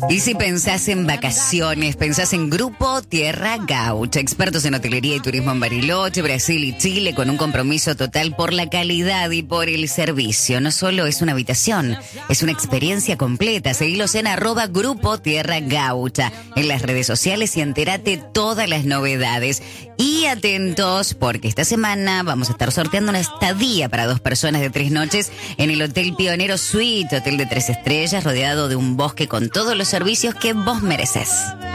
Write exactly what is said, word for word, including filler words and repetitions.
Y si pensás en vacaciones, pensás en Grupo Tierra Gaucha, expertos en hotelería y turismo en Bariloche, Brasil y Chile, con un compromiso total por la calidad y por el servicio. No solo es una habitación, es una experiencia completa. Seguilos en arroba Grupo Tierra Gaucha en las redes sociales y entérate todas las novedades. Y atentos, porque esta semana vamos a estar sorteando una estadía para dos personas de tres noches en el Hotel Pionero Suite, hotel de tres estrellas, rodeado de un bosque con todos los servicios que vos mereces.